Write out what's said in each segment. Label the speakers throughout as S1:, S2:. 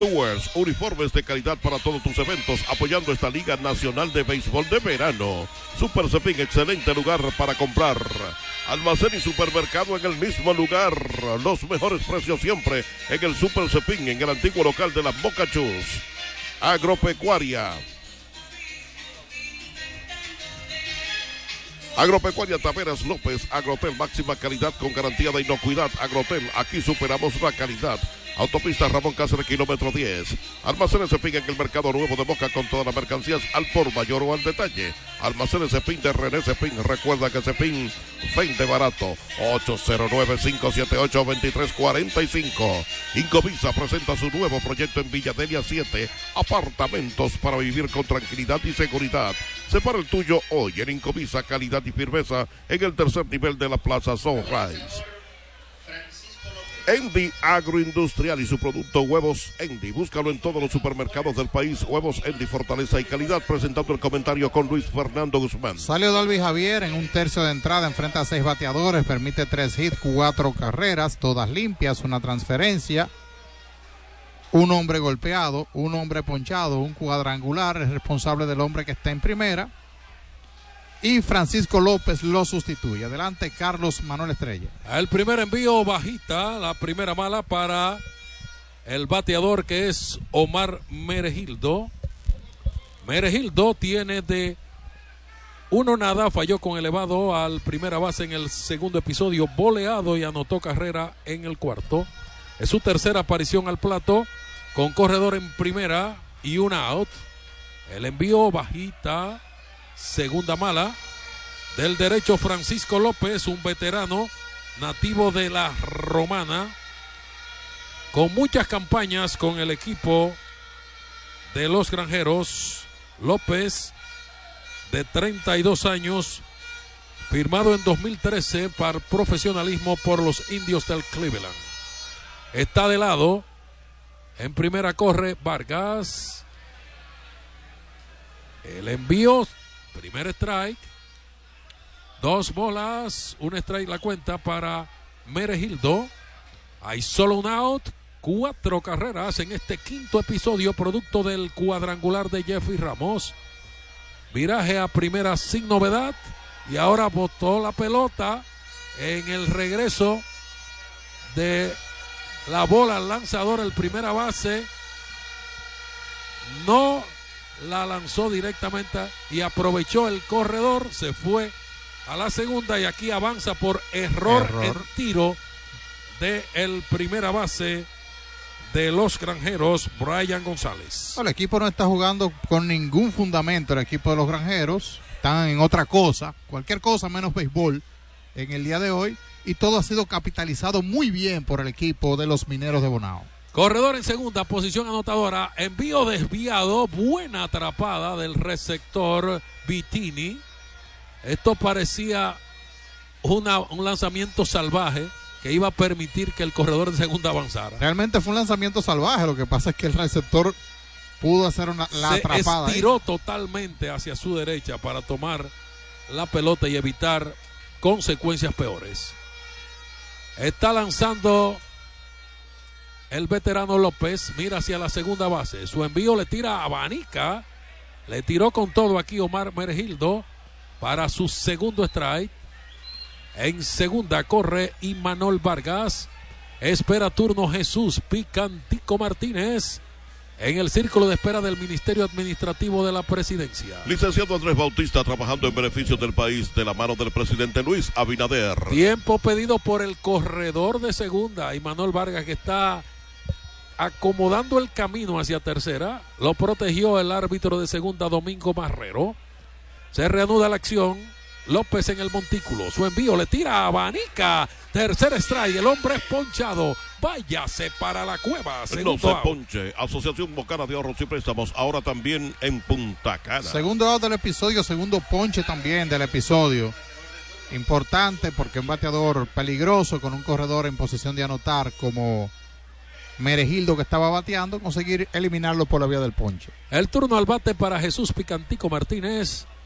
S1: Brewers, uniformes de calidad para todos tus eventos, apoyando esta Liga Nacional de Béisbol de Verano. Super Cepín, excelente lugar para comprar. Almacén y supermercado en el mismo lugar. Los mejores precios siempre en el Super Cepín, en el antiguo local de las Boca Chus. Agropecuaria Taveras López, Agrotel, máxima calidad con garantía de inocuidad. Agrotel, aquí superamos la calidad. Autopista Ramón Cáceres, kilómetro 10. Almacenes Cepín en el Mercado Nuevo de Moca con todas las mercancías al por mayor o al detalle. Almacenes Cepín de René Cepín. Recuerda que Cepín vende barato. 809-578-2345. Incovisa presenta su nuevo proyecto en Villadelia 7. Apartamentos para vivir con tranquilidad y seguridad. Separa el tuyo hoy en Incovisa, calidad y firmeza en el tercer nivel de la Plaza Sunrise. Endy Agroindustrial y su producto Huevos Endy. Búscalo en todos los supermercados del país. Huevos Endy, fortaleza y calidad. Presentando el comentario con Luis Fernando Guzmán.
S2: Salió Dalby Javier en un tercio de entrada. Enfrenta a 6 bateadores. Permite 3 hits, 4 carreras. Todas limpias. Una transferencia. Un hombre golpeado. Un hombre ponchado. Un cuadrangular. Es responsable del hombre que está en primera. Y Francisco López lo sustituye. Adelante, Carlos Manuel Estrella.
S3: El primer envío bajita, la primera mala para el bateador que es Omar Meregildo. Meregildo tiene de 1-0, falló con elevado al primera base en el segundo episodio, boleado y anotó carrera en el cuarto. Es su tercera aparición al plato con corredor en primera y un out. El envío bajita. Segunda mala del derecho Francisco López, un veterano nativo de la Romana, con muchas campañas con el equipo de los Granjeros. López, de 32 años, firmado en 2013 para profesionalismo por los Indios del Cleveland. Está de lado, en primera corre Vargas. El envío, primer strike, 2 bolas, un strike la cuenta para Meregildo. Hay solo un out, 4 carreras en este quinto episodio, producto del cuadrangular de Jeffrey Ramos. Viraje a primera sin novedad y ahora botó la pelota en el regreso de la bola al lanzador, el primera base. No la lanzó directamente y aprovechó el corredor, se fue a la segunda y aquí avanza por error. En tiro de el primera base de los Granjeros, Brian González.
S2: El equipo no está jugando con ningún fundamento, el equipo de los Granjeros están en otra cosa, cualquier cosa menos béisbol en el día de hoy, y todo ha sido capitalizado muy bien por el equipo de los Mineros de Bonao.
S3: Corredor en segunda, posición anotadora, envío desviado, buena atrapada del receptor Vitini. Esto parecía un lanzamiento salvaje que iba a permitir que el corredor de segunda avanzara.
S2: Realmente fue un lanzamiento salvaje, lo que pasa es que el receptor pudo hacer la atrapada.
S3: Se estiró totalmente hacia su derecha para tomar la pelota y evitar consecuencias peores. Está lanzando el veterano López, mira hacia la segunda base. Su envío le tira a Abanica. Le tiró con todo aquí Omar Meregildo para su segundo strike. En segunda corre Imanol Vargas. Espera turno Jesús Picantico Martínez en el círculo de espera del Ministerio Administrativo de la Presidencia.
S1: Licenciado Andrés Bautista, trabajando en beneficio del país de la mano del presidente Luis Abinader.
S3: Tiempo pedido por el corredor de segunda, Imanol Vargas, que está acomodando el camino hacia tercera. Lo protegió el árbitro de segunda, Domingo Marrero. Se reanuda la acción. López en el montículo. Su envío le tira a Abanica. Tercer strike. El hombre es ponchado. Váyase para la cueva.
S1: No se ponche. Asociación Bocana de Ahorros y Préstamos. Ahora también en Punta Cana.
S2: Segundo out del episodio. Segundo ponche también del episodio. Importante porque un bateador peligroso con un corredor en posición de anotar como Meregildo, que estaba bateando, conseguir eliminarlo por la vía del ponche.
S3: El turno al bate para Jesús Picantico Martínez.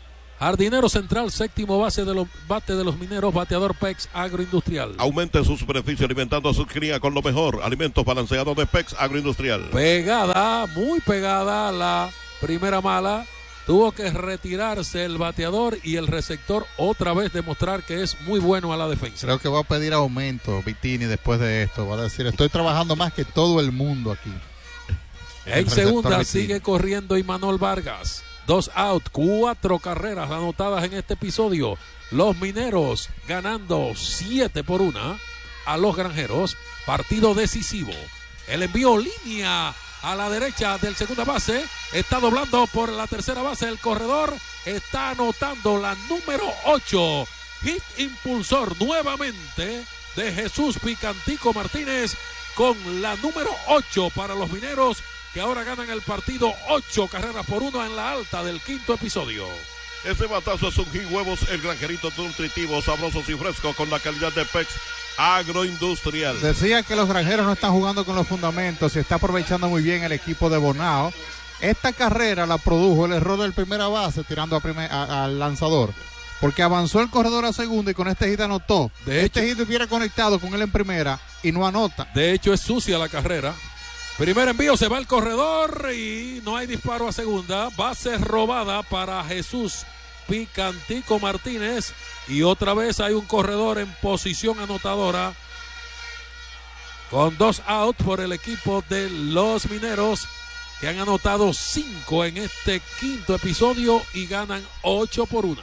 S3: Jardinero central, séptimo bate de los Mineros, bateador Pex Agroindustrial.
S1: Aumente su superficie alimentando a sus crías con lo mejor. Alimentos balanceados de Pex Agroindustrial.
S3: Pegada, muy pegada la primera mala. Tuvo que retirarse el bateador y el receptor otra vez demostrar que es muy bueno a la defensa.
S2: Creo que va a pedir aumento Vitini después de esto. Va a decir, estoy trabajando más que todo el mundo aquí.
S3: En segunda sigue corriendo Imanol Vargas. 2 out, 4 carreras anotadas en este episodio. Los Mineros ganando 7-1 a los Granjeros. Partido decisivo. El envío línea a la derecha del segunda base. Está doblando por la tercera base el corredor. Está anotando la número 8. Hit impulsor nuevamente de Jesús Picantico Martínez con la número 8 para los Mineros, que ahora ganan el partido 8-1 en la alta del quinto episodio.
S1: Ese batazo es un hit huevos, el granjerito nutritivo, sabrosos y frescos con la calidad de Pex Agroindustrial.
S2: Decía que los granjeros no están jugando con los fundamentos y está aprovechando muy bien el equipo de Bonao. Esta carrera la produjo el error del primera base tirando al lanzador, porque avanzó el corredor a segunda y con este hit anotó. Este hit hubiera conectado con él en primera y no anota.
S3: De hecho es sucia la carrera. Primer envío, se va el corredor y no hay disparo a segunda. Base robada para Jesús Picantico Martínez. Y otra vez hay un corredor en posición anotadora. Con 2 outs por el equipo de los Mineros, que han anotado 5 en este quinto episodio y ganan 8-1.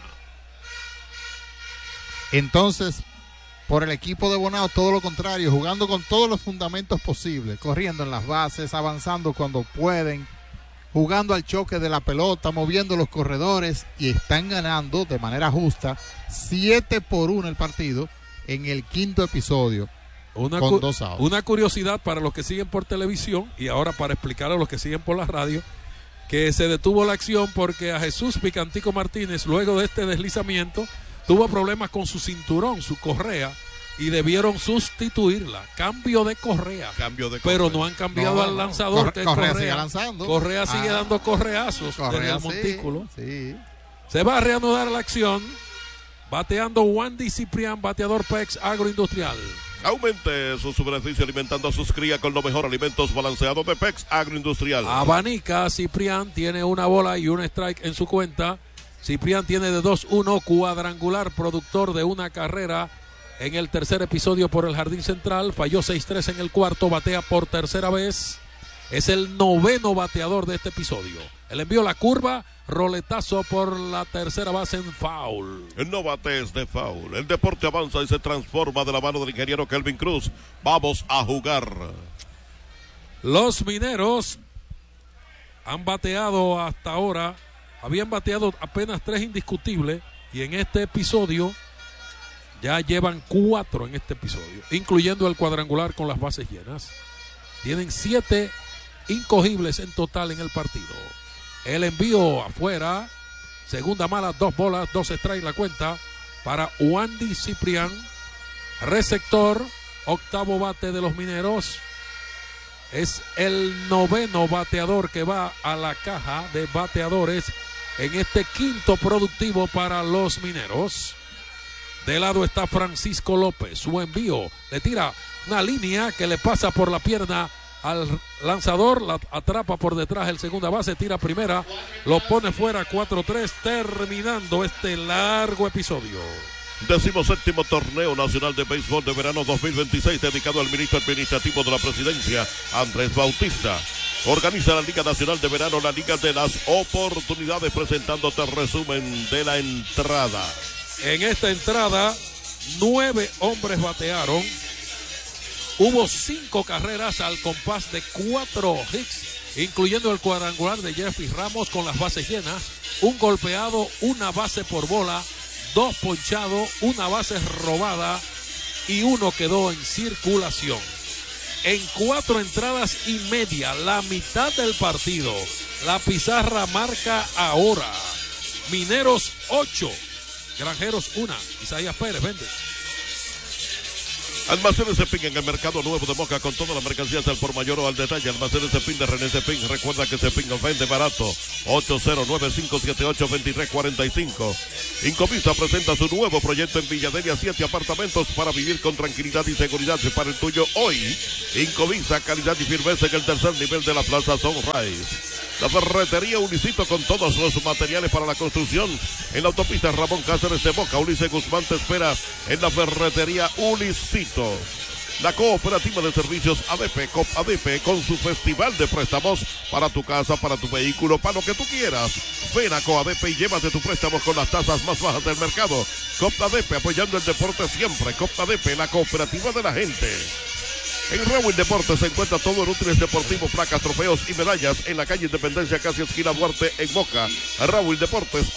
S2: Entonces, por el equipo de Bonao, todo lo contrario, jugando con todos los fundamentos posibles, corriendo en las bases, avanzando cuando pueden, jugando al choque de la pelota, moviendo los corredores, y están ganando de manera justa 7-1 el partido en el quinto episodio. Con 2 outs.
S3: Una curiosidad para los que siguen por televisión y ahora para explicar a los que siguen por la radio, que se detuvo la acción porque a Jesús Picantico Martínez, luego de este deslizamiento, tuvo problemas con su cinturón, su correa, y debieron sustituirla. Cambio de correa. Pero no han cambiado al lanzador.
S2: Correa sigue lanzando.
S3: Correa sigue dando correazos desde el montículo.
S2: Sí.
S3: Se va a reanudar la acción. Bateando Wandy Ciprián, bateador Pex Agroindustrial.
S1: Aumente su superficie alimentando a sus crías con los mejores alimentos balanceados de Pex Agroindustrial.
S3: Abanica, Ciprián tiene una bola y un strike en su cuenta. Ciprián tiene de 2-1, cuadrangular, productor de una carrera en el tercer episodio por el jardín central. Falló 6-3 en el cuarto, batea por tercera vez. Es el 9º bateador de este episodio. El envío a la curva, roletazo por la tercera base en foul.
S1: No bates de foul. El deporte avanza y se transforma de la mano del ingeniero Kelvin Cruz. Vamos a jugar.
S3: Los Mineros han bateado hasta ahora. Habían bateado apenas 3 indiscutibles y en este episodio ya llevan 4 en este episodio, incluyendo el cuadrangular con las bases llenas. Tienen 7 incogibles en total en el partido. El envío afuera, segunda mala, 2 bolas, 2 strikes la cuenta para Wandy Ciprián, receptor, octavo bate de los Mineros. Es el 9º bateador que va a la caja de bateadores en este quinto productivo para los Mineros. De lado está Francisco López. Su envío le tira una línea que le pasa por la pierna al lanzador. La atrapa por detrás el segunda base. Tira primera. Lo pone fuera 4-3. Terminando este largo episodio.
S1: 17º Torneo Nacional de Béisbol de Verano 2026, dedicado al ministro administrativo de la Presidencia, Andrés Bautista. Organiza la Liga Nacional de Verano, la Liga de las Oportunidades, presentándote el resumen de la entrada.
S3: En esta entrada, 9 hombres batearon. Hubo 5 carreras al compás de 4 hits, incluyendo el cuadrangular de Jeffrey Ramos con las bases llenas, un golpeado, una base por bola, 2 ponchados, una base robada y 1 quedó en circulación. En 4 entradas y media, la mitad del partido, la pizarra marca ahora: Mineros 8, Granjeros 1. Isaías Pérez, vende.
S1: Almacenes Cepín en el Mercado Nuevo de Moca con todas las mercancías al por mayor o al detalle. Almacenes Cepín de René Cepín. Recuerda que Cepín nos vende barato. 809-578-2345. Incovisa presenta su nuevo proyecto en Villadelia, 7 apartamentos para vivir con tranquilidad y seguridad. Para el tuyo hoy. Incovisa, calidad y firmeza en el tercer nivel de la Plaza Sunrise. La ferretería Unicito con todos los materiales para la construcción en la autopista Ramón Cáceres de Moca. Ulises Guzmán te espera en la ferretería Unicito. La cooperativa de servicios ADP, COP ADP, con su festival de préstamos para tu casa, para tu vehículo, para lo que tú quieras. Ven a COADP y llévate tu préstamo con las tasas más bajas del mercado. COP ADP, apoyando el deporte siempre. COP ADP, la cooperativa de la gente. En Raúl Deportes se encuentra todo en útiles deportivos, placas, trofeos y medallas en la calle Independencia, casi esquina Duarte, en Moca. Raúl Deportes,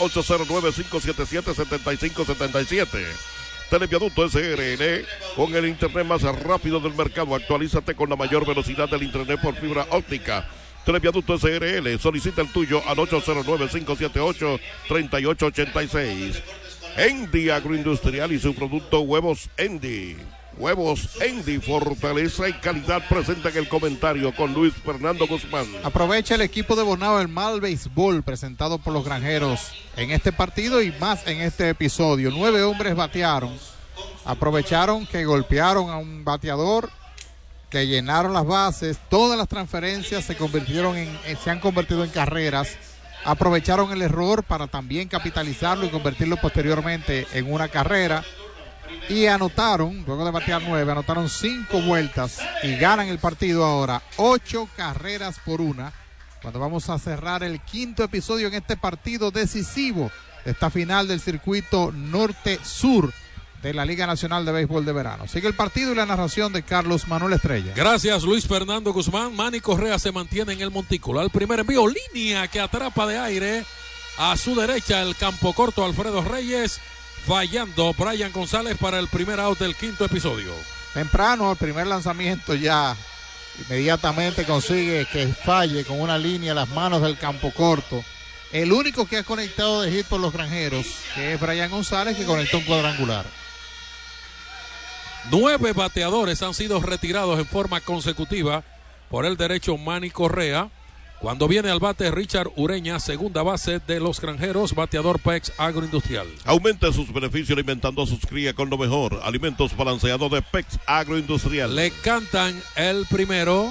S1: 809-577-7577. Televiaducto SRL, con el internet más rápido del mercado. Actualízate con la mayor velocidad del internet por fibra óptica. Televiaducto SRL, solicita el tuyo al 809-578-3886. Endi Agroindustrial y su producto Huevos Endi. Huevos Endi, fortaleza y calidad, presenta en el comentario con Luis Fernando Guzmán.
S2: Aprovecha el equipo de Bonao el mal béisbol presentado por los granjeros en este partido y más en este episodio. 9 hombres batearon, aprovecharon que golpearon a un bateador, que llenaron las bases, todas las transferencias se han convertido en carreras. Aprovecharon el error para también capitalizarlo y convertirlo posteriormente en una carrera. Y anotaron, luego de batear 9, anotaron 5 vueltas y ganan el partido ahora 8 carreras por 1. Cuando vamos a cerrar el 5º episodio en este partido decisivo de esta final del circuito norte-sur de la Liga Nacional de Béisbol de Verano. Sigue el partido y la narración de Carlos Manuel Estrella.
S3: Gracias, Luis Fernando Guzmán. Manny Correa se mantiene en el montículo. Al primer envío, línea que atrapa de aire a su derecha el campo corto Alfredo Reyes. Fallando Brian González para el primer out del 5º episodio.
S2: Temprano, el primer lanzamiento ya inmediatamente consigue que falle con una línea a las manos del campo corto. El único que ha conectado de hit por los granjeros, que es Brian González, que conectó un cuadrangular.
S3: 9 bateadores han sido retirados en forma consecutiva por el derecho Manny Correa. Cuando viene al bate Richard Ureña, segunda base de los granjeros, bateador PEX Agroindustrial.
S1: Aumenta sus beneficios alimentando a sus crías con lo mejor. Alimentos balanceados de PEX Agroindustrial.
S3: Le cantan el primero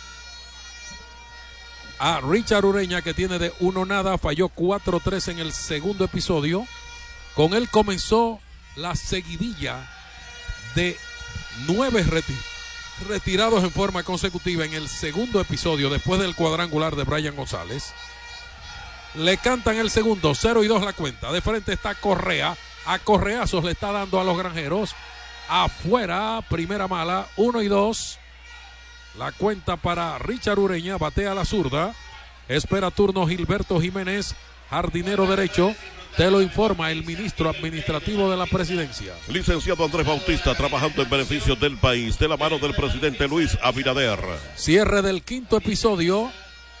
S3: a Richard Ureña, que tiene de 1-0, falló 4-3 en el segundo episodio. Con él comenzó la seguidilla de 9 retirados en forma consecutiva en el segundo episodio después del cuadrangular de Brian González. Le cantan el segundo, 0-2 la cuenta. De frente está Correa, a correazos le está dando a los granjeros. Afuera, primera mala, 1-2. La cuenta para Richard Ureña, batea a la zurda. Espera turno Gilberto Jiménez, jardinero derecho. Te lo informa el ministro administrativo de la presidencia.
S1: Licenciado Andrés Bautista, trabajando en beneficio del país, de la mano del presidente Luis Abinader.
S3: Cierre del 5º episodio.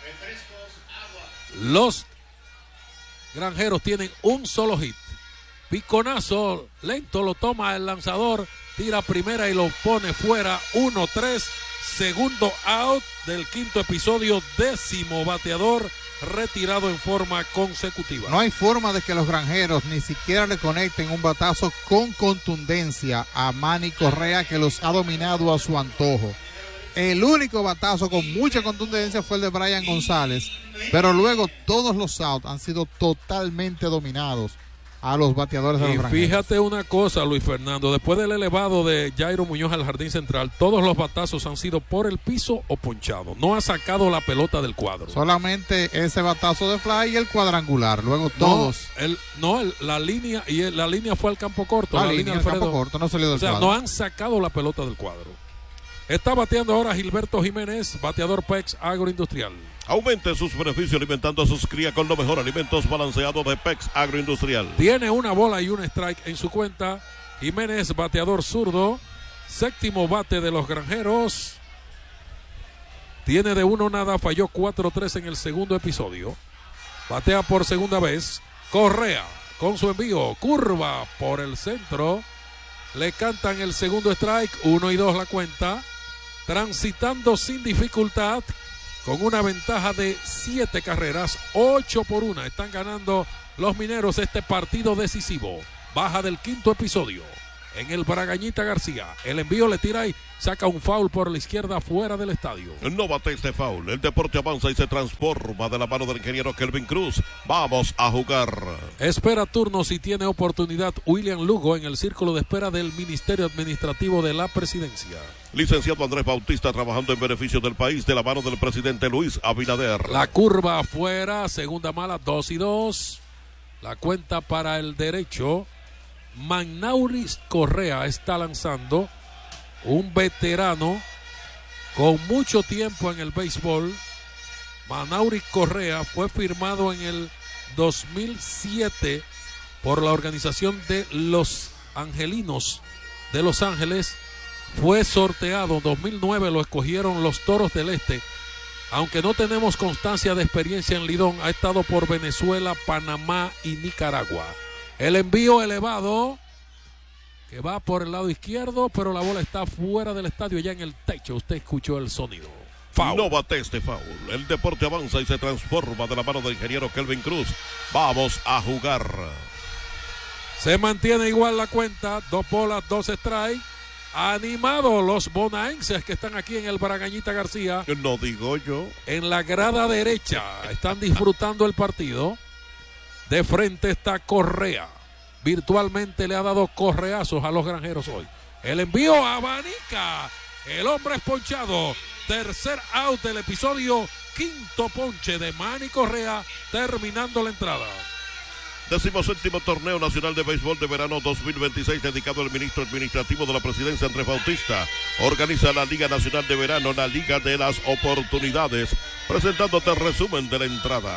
S3: Los granjeros tienen un solo hit. Piconazo lento, lo toma el lanzador, tira primera y lo pone fuera. 1-3, segundo out del 5º episodio, 10º bateador retirado en forma consecutiva.
S2: No hay forma de que los granjeros ni siquiera le conecten un batazo con contundencia a Manny Correa, que los ha dominado a su antojo. El único batazo con mucha contundencia fue el de Brian González, pero luego todos los outs han sido totalmente dominados a los bateadores de los granjeros.
S3: Fíjate una cosa, Luis Fernando, después del elevado de Jairo Muñoz al jardín central, todos los batazos han sido por el piso o ponchado. No ha sacado la pelota del cuadro.
S2: Solamente ese batazo de fly y el cuadrangular. Luego todos.
S3: La línea fue al campo corto.
S2: La línea al campo corto, no salió del cuadro.
S3: No han sacado la pelota del cuadro. Está bateando ahora Gilberto Jiménez, bateador PEX Agroindustrial.
S1: Aumente sus beneficios alimentando a sus crías con los mejores alimentos balanceados de PEX Agroindustrial.
S3: Tiene una bola y un strike en su cuenta. Jiménez, bateador zurdo. 7º bate de los granjeros. Tiene de 1-0, falló 4-3 en el segundo episodio. Batea por segunda vez. Correa con su envío. Curva por el centro. Le cantan el segundo strike, 1-2 la cuenta. Transitando sin dificultad, con una ventaja de 7 carreras, 8-1. Están ganando los Mineros este partido decisivo. Baja del quinto episodio en el Bragañita García. El envío le tira y saca un foul por la izquierda fuera del estadio.
S1: No bate este foul. El deporte avanza y se transforma de la mano del ingeniero Kelvin Cruz. Vamos a jugar.
S3: Espera turnos y tiene oportunidad William Lugo en el círculo de espera del Ministerio Administrativo de la Presidencia.
S1: Licenciado Andrés Bautista trabajando en beneficio del país de la mano del presidente Luis Abinader.
S3: La curva afuera, segunda mala, 2-2. La cuenta para el derecho. Magnauris Correa está lanzando, un veterano con mucho tiempo en el béisbol. Magnauris Correa fue firmado en el 2007 por la organización de los Angelinos de Los Ángeles. Fue sorteado en 2009, lo escogieron los Toros del Este. Aunque no tenemos constancia de experiencia en Lidón, ha estado por Venezuela, Panamá y Nicaragua. El envío elevado que va por el lado izquierdo, pero la bola está fuera del estadio, ya en el techo. Usted escuchó el sonido.
S1: Foul. No bate este foul. El deporte avanza y se transforma de la mano del ingeniero Kelvin Cruz. Vamos a jugar.
S3: Se mantiene igual la cuenta. 2 bolas, 2 strikes. Animados los bonaenses que están aquí en el Bragañita García.
S1: No digo yo.
S3: En la grada derecha están disfrutando el partido. De frente está Correa. Virtualmente le ha dado correazos a los granjeros hoy. El envío abanica. El hombre es ponchado. Tercer out del episodio. Quinto ponche de Manny Correa. Terminando la entrada.
S1: 17º Torneo Nacional de Béisbol de Verano 2026 dedicado al ministro administrativo de la Presidencia Andrés Bautista. Organiza la Liga Nacional de Verano, la Liga de las Oportunidades. Presentándote el resumen de la entrada.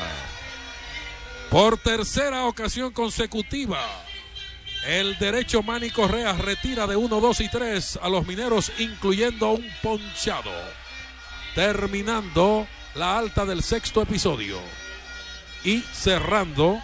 S3: Por tercera ocasión consecutiva, el derecho Manny Correa retira de 1, 2 y 3 a los Mineros, incluyendo un ponchado. Terminando la alta del sexto episodio. Y cerrando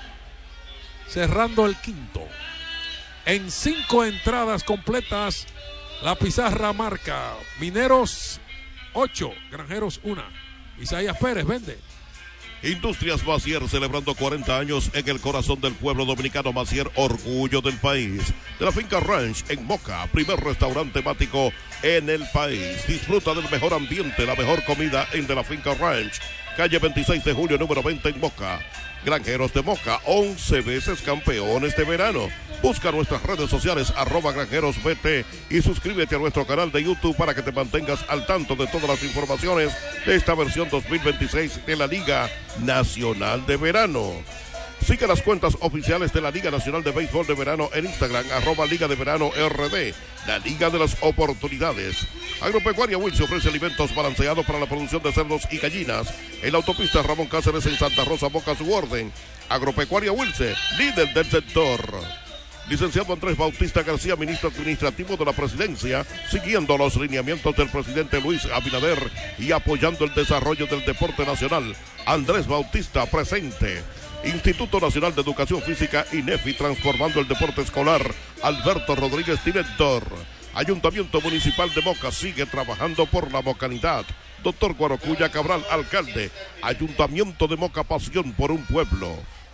S3: el quinto. En 5 entradas completas, la pizarra marca Mineros 8, Granjeros 1. Isaías Pérez vende.
S1: Industrias Macier celebrando 40 años en el corazón del pueblo dominicano. Macier, orgullo del país. De la finca Ranch en Moca, primer restaurante temático en el país. Disfruta del mejor ambiente, la mejor comida en De la Finca Ranch. Calle 26 de julio, número 20 en Moca. Granjeros de Moca, 11 veces campeones de verano. Busca nuestras redes sociales @granjerosbt y suscríbete a nuestro canal de YouTube para que te mantengas al tanto de todas las informaciones de esta versión 2026 de la Liga Nacional de Verano. Sigue las cuentas oficiales de la Liga Nacional de Béisbol de Verano en Instagram, @Liga de Verano RD, la Liga de las Oportunidades. Agropecuaria Wilson ofrece alimentos balanceados para la producción de cerdos y gallinas. En la autopista Ramón Cáceres en Santa Rosa, Boca, su orden. Agropecuaria Wilson, líder del sector. Licenciado Andrés Bautista García, ministro administrativo de la Presidencia, siguiendo los lineamientos del presidente Luis Abinader y apoyando el desarrollo del deporte nacional. Andrés Bautista presente. Instituto Nacional de Educación Física, INEFI, transformando el deporte escolar. Alberto Rodríguez, director. Ayuntamiento Municipal de Moca sigue trabajando por la mocanidad. Doctor Guarocuya Cabral, alcalde. Ayuntamiento de Moca, pasión por un pueblo.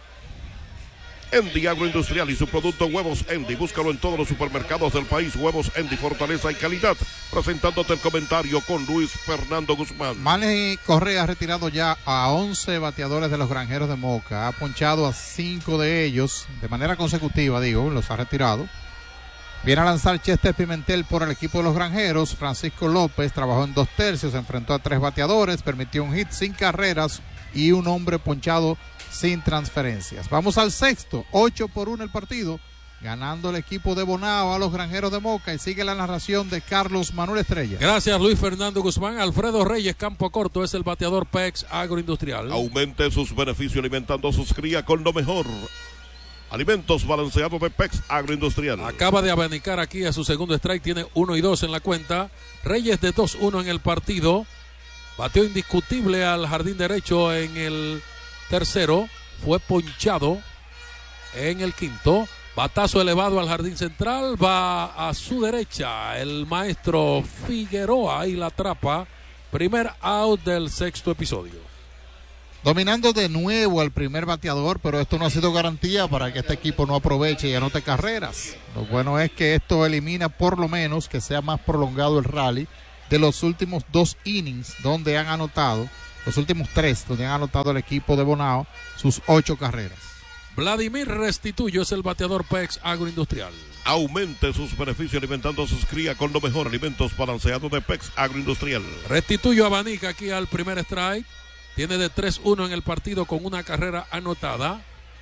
S1: Endi Agroindustrial y su producto Huevos Endi. Búscalo en todos los supermercados del país. Huevos Endi, fortaleza y calidad. Presentándote el comentario con Luis Fernando Guzmán.
S2: Manny Correa ha retirado ya a 11 bateadores de los Granjeros de Moca. Ha ponchado a 5 de ellos de manera consecutiva, los ha retirado. Viene a lanzar Chester Pimentel por el equipo de los Granjeros. Francisco López trabajó en 2 tercios, enfrentó a 3 bateadores, permitió un hit sin carreras y un hombre ponchado sin transferencias. Vamos al sexto, 8-1 el partido, ganando el equipo de Bonao a los Granjeros de Moca, y sigue la narración de Carlos Manuel Estrella.
S3: Gracias, Luis Fernando Guzmán. Alfredo Reyes, campo corto, es el bateador PEX Agroindustrial.
S1: Aumente sus beneficios alimentando sus crías con lo mejor. Alimentos balanceados de PEX Agroindustrial.
S3: Acaba de abanicar aquí a su segundo strike, tiene 1 y 2 en la cuenta. Reyes de 2-1 en el partido. Bateó indiscutible al jardín derecho en el tercero, fue ponchado en el quinto. Batazo elevado al jardín central, va a su derecha el maestro Figueroa y la atrapa. Primer out del sexto episodio.
S2: Dominando de nuevo al primer bateador, pero esto no ha sido garantía para que este equipo no aproveche y anote carreras. Lo bueno es que esto elimina por lo menos que sea más prolongado el rally de los últimos 2 innings donde han anotado, los últimos 3 donde han anotado el equipo de Bonao sus 8 carreras.
S3: Vladimir Restituyo es el bateador PEX Agroindustrial.
S1: Aumente sus beneficios alimentando sus crías con los mejores alimentos balanceados de PEX Agroindustrial.
S3: Restituyo abanica aquí al primer strike. Tiene de 3-1 en el partido con una carrera anotada.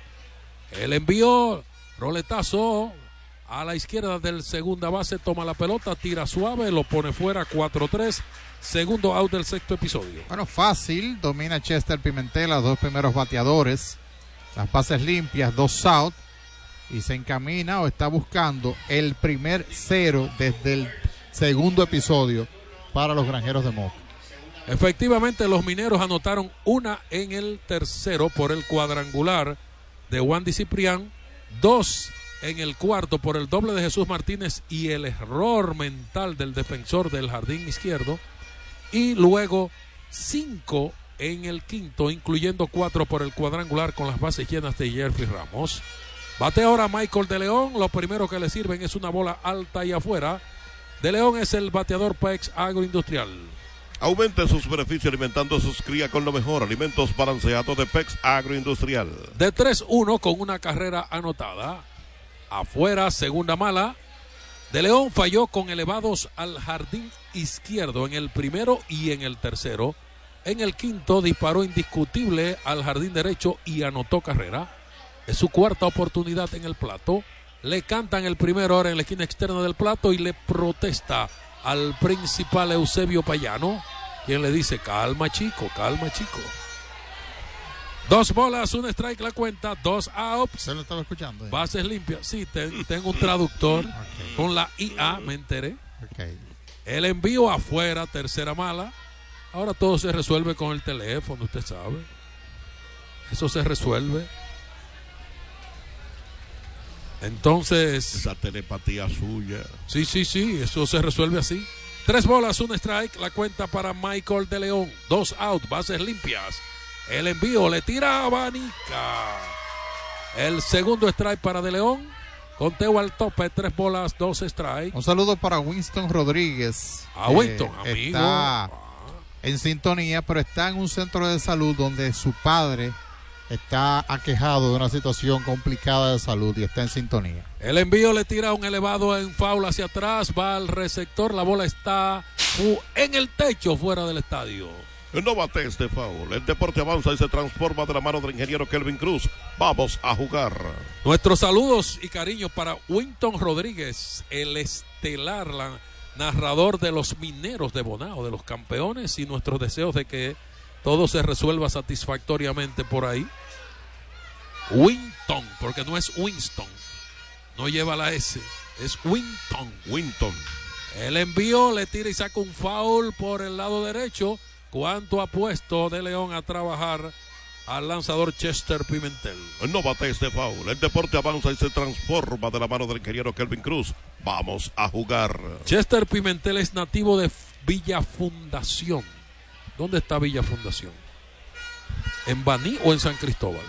S3: El envío, roletazo a la izquierda del segunda base, toma la pelota, tira suave, lo pone fuera, 4-3. Segundo out del sexto episodio.
S2: Bueno, fácil, domina Chester Pimentel, los 2 primeros bateadores. Las bases limpias, 2 out. Y se encamina o está buscando el primer 0 desde el segundo episodio para los Granjeros de Moca.
S3: Efectivamente, los Mineros anotaron una en el tercero por el cuadrangular de Wandy Ciprián, 2 en el cuarto por el doble de Jesús Martínez y el error mental del defensor del jardín izquierdo, y luego 5 en el quinto, incluyendo 4 por el cuadrangular con las bases llenas de Jeffrey Ramos. Bate ahora Michael de León, lo primero que le sirven es una bola alta y afuera. De León es el bateador PEX Agroindustrial.
S1: Aumente sus beneficios alimentando sus crías con lo mejor alimentos balanceados de PEX Agroindustrial.
S3: De 3-1 con una carrera anotada. Afuera, segunda mala. De León falló con elevados al jardín izquierdo en el primero y en el tercero. En el quinto disparó indiscutible al jardín derecho y anotó carrera. Es su cuarta oportunidad en el plato. Le cantan el primero ahora en la esquina externa del plato y le protesta al principal Eusebio Payano, quien le dice: calma chico, calma chico. 2 bolas, 1 strike la cuenta, 2 outs.
S2: ¿Usted lo estaba escuchando?
S3: Bases limpias. Sí, tengo un traductor
S2: Okay.
S3: con la IA, me enteré.
S2: Okay.
S3: El envío afuera, tercera mala. Ahora todo se resuelve con el teléfono, usted sabe. Eso se resuelve. Entonces,
S1: esa telepatía suya.
S3: Sí, eso se resuelve así. 3 bolas, 1 strike, la cuenta para Michael de León. 2 out, bases limpias. El envío le tira a abanica. El segundo strike para de León. Conteo al tope, 3 bolas, 2 strike.
S2: Un saludo para Winston Rodríguez.
S3: A Winston, amigo.
S2: Está en sintonía, pero está en un centro de salud donde su padre está aquejado de una situación complicada de salud y está en sintonía.
S3: El envío le tira un elevado en foul hacia atrás, va al receptor, la bola está en el techo fuera del estadio.
S1: No bate este foul. El deporte avanza y se transforma de la mano del ingeniero Kelvin Cruz. Vamos a jugar.
S3: Nuestros saludos y cariños para Winston Rodríguez, el estelar, narrador de los Mineros de Bonao, de los campeones, y nuestros deseos de que todo se resuelva satisfactoriamente por ahí. Winston, porque no es Winston, no lleva la S, es Winston.
S1: Winston.
S3: El envío le tira y saca un foul por el lado derecho. ¿Cuánto ha puesto de León a trabajar al lanzador Chester Pimentel?
S1: No bate este foul. El deporte avanza y se transforma de la mano del ingeniero Kelvin Cruz. Vamos a jugar.
S3: Chester Pimentel es nativo de Villa Fundación. ¿Dónde está Villa Fundación? ¿En Baní o en San Cristóbal?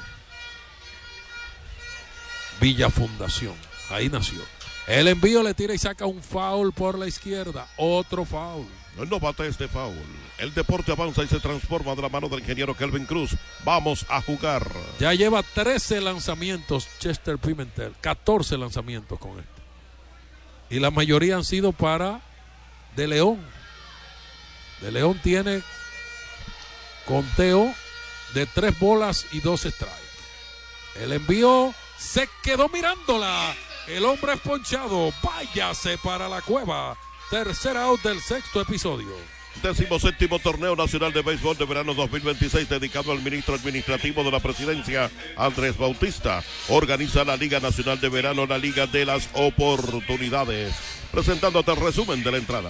S3: Villa Fundación, ahí nació. El envío le tira y saca un foul por la izquierda, otro foul.
S1: No bate este foul. El deporte avanza y se transforma de la mano del ingeniero Kelvin Cruz. Vamos a jugar.
S3: Ya lleva 13 lanzamientos Chester Pimentel, 14 lanzamientos con él. Y la mayoría han sido para De León. De León tiene conteo de 3 bolas y 2 strikes. El envío se quedó mirándola. El hombre es ponchado. Váyase para la cueva. Tercer out del sexto episodio.
S1: 17º Torneo Nacional de Béisbol de Verano 2026 dedicado al ministro administrativo de la Presidencia, Andrés Bautista. Organiza la Liga Nacional de Verano, la Liga de las Oportunidades. Presentándote el resumen de la entrada.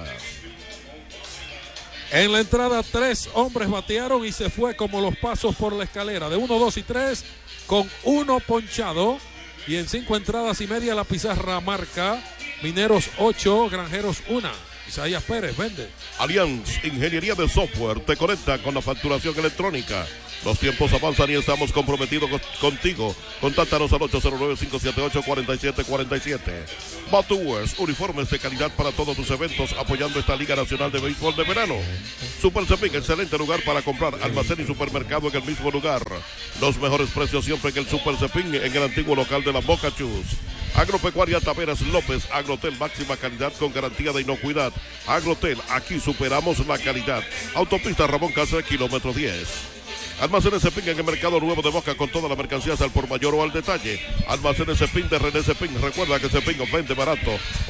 S3: En la entrada 3 hombres batearon y se fue como los pasos por la escalera de 1, 2 y 3 con 1 ponchado. Y en 5 entradas y media la pizarra marca Mineros 8, Granjeros 1. Isaías Pérez vende.
S1: Allianz Ingeniería de Software te conecta con la facturación electrónica. Los tiempos avanzan y estamos comprometidos contigo. Contáctanos al 809-578-4747. Batúes, uniformes de calidad para todos tus eventos, apoyando esta Liga Nacional de Béisbol de Verano. Super Cepín, excelente lugar para comprar. Almacén y supermercado en el mismo lugar. Los mejores precios siempre en el Super Cepín, en el antiguo local de la Boca Chus. Agropecuaria Taveras López, Agrotel, máxima calidad con garantía de inocuidad. Agrotel, aquí superamos la calidad. Autopista Ramón Cáceres, kilómetro 10. Almacenes Cepín en el Mercado Nuevo de Boca con todas las mercancías al por mayor o al detalle. Almacenes Cepín de René Cepín. Recuerda que Cepín vende barato.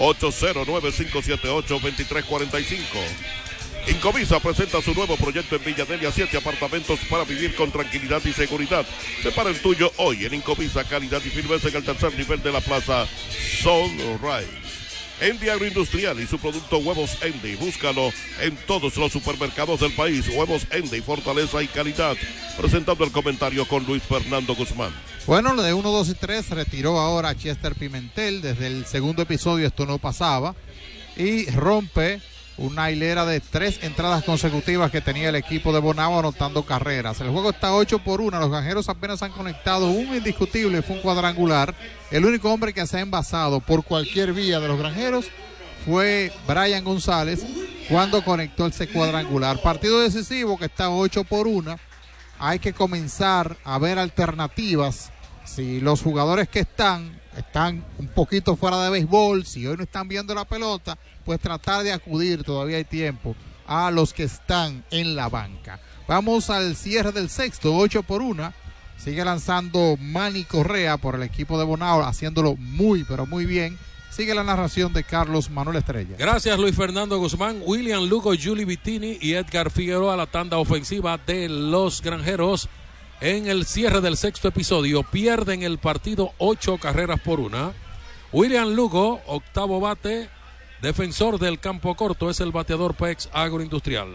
S1: 809-578-2345. Incovisa presenta su nuevo proyecto en Villadelia, 7 apartamentos para vivir con tranquilidad y seguridad. Separa el tuyo hoy en Incovisa, calidad y firmeza en el tercer nivel de la plaza Sunrise. Endy Agroindustrial y su producto Huevos Endy. Búscalo en todos los supermercados del país. Huevos Endy, fortaleza y calidad. Presentando el comentario con Luis Fernando Guzmán.
S2: Bueno, de 1, 2 y 3 retiró ahora a Chester Pimentel. Desde el segundo episodio esto no pasaba. Y rompe una hilera de 3 entradas consecutivas que tenía el equipo de Bonao anotando carreras. El juego está 8-1. Los Granjeros apenas han conectado un indiscutible, fue un cuadrangular. El único hombre que se ha envasado por cualquier vía de los Granjeros fue Brian González cuando conectó ese cuadrangular. Partido decisivo que está 8-1. Hay que comenzar a ver alternativas. Si los jugadores que están un poquito fuera de béisbol, si hoy no están viendo la pelota, pues tratar de acudir, todavía hay tiempo, a los que están en la banca. Vamos al cierre del sexto, 8-1. Sigue lanzando Manny Correa por el equipo de Bonao, haciéndolo muy, pero muy bien. Sigue la narración de Carlos Manuel Estrella.
S3: Gracias, Luis Fernando Guzmán. William Lugo, Julie Vittini y Edgar Figueroa, la tanda ofensiva de los Granjeros. En el cierre del sexto episodio, pierden el partido 8-1. William Lugo, octavo bate, defensor del campo corto, es el bateador PEX Agroindustrial.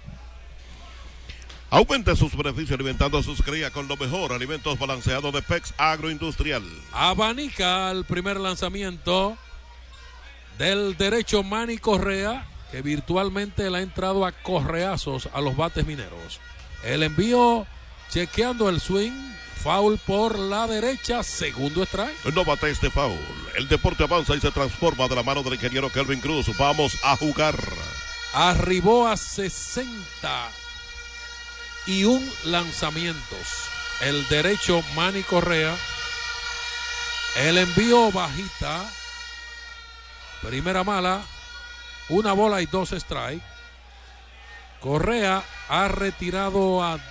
S1: Aumente sus beneficios alimentando a sus crías con lo mejor, alimentos balanceados de PEX Agroindustrial.
S3: Abanica el primer lanzamiento del derecho Manny Correa, que virtualmente le ha entrado a correazos a los bates mineros. El envío chequeando el swing, foul por la derecha, segundo strike.
S1: No bate este foul. El deporte avanza y se transforma de la mano del ingeniero Kelvin Cruz. Vamos a jugar.
S3: Arribó a 61 lanzamientos. El derecho Manny Correa. El envío bajita. Primera mala. 1 bola y 2 strike. Correa ha retirado a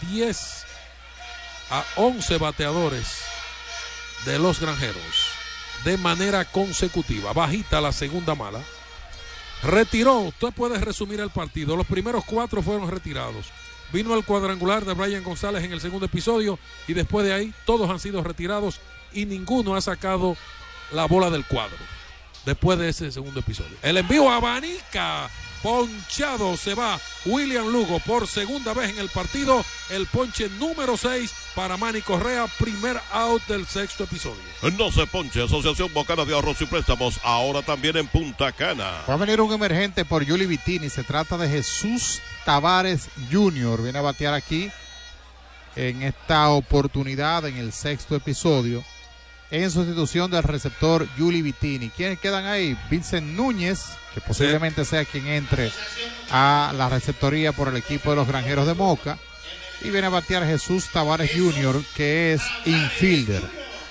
S3: 11 bateadores de los Granjeros de manera consecutiva. Bajita la segunda mala. Retiró, usted puede resumir el partido. Los primeros 4 fueron retirados. Vino el cuadrangular de Brian González en el segundo episodio y después de ahí todos han sido retirados y ninguno ha sacado la bola del cuadro después de ese segundo episodio. El envío abanica. Ponchado se va William Lugo por segunda vez en el partido. El ponche número 6 para Manny Correa. Primer out del sexto episodio.
S1: No se ponche. Asociación Bocana de Ahorros y Préstamos. Ahora también en Punta Cana.
S2: Va a venir un emergente por Julie Vittini. Se trata de Jesús Tavares Jr. Viene a batear aquí en esta oportunidad en el sexto episodio, en sustitución del receptor Julie Vittini. ¿Quiénes quedan ahí? Vincent Núñez, que posiblemente sea quien entre a la receptoría por el equipo de los Granjeros de Moca. Y viene a batear Jesús Tavares Jr., que es infielder.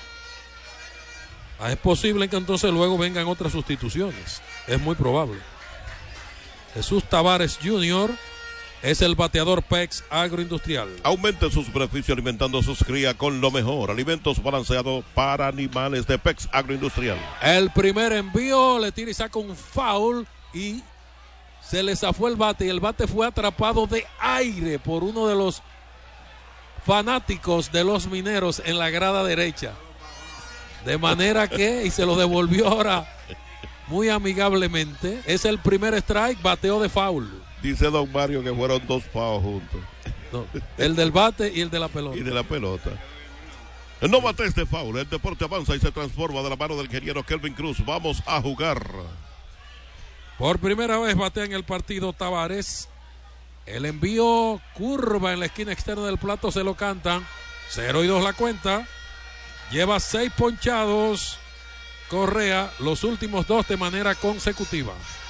S3: Es posible que entonces luego vengan otras sustituciones. Es muy probable. Jesús Tavares Jr. es el bateador PEX Agroindustrial.
S1: Aumente sus beneficios alimentando a sus crías con lo mejor. Alimentos balanceados para animales de PEX Agroindustrial.
S3: El primer envío le tira y saca un foul y se le zafó el bate. Y el bate fue atrapado de aire por uno de los fanáticos de los Mineros en la grada derecha. De manera que, y se lo devolvió ahora muy amigablemente. Es el primer strike, bateo de foul.
S1: Dice don Mario que fueron 2 fouls juntos.
S3: No, el del bate y el de la pelota.
S1: Y de la pelota. No bates de foul, el deporte avanza y se transforma de la mano del ingeniero Kelvin Cruz. Vamos a jugar.
S3: Por primera vez batea en el partido Tavares. El envío curva en la esquina externa del plato, se lo cantan. 0-2 la cuenta. Lleva 6 ponchados Correa, los últimos 2 de manera consecutiva.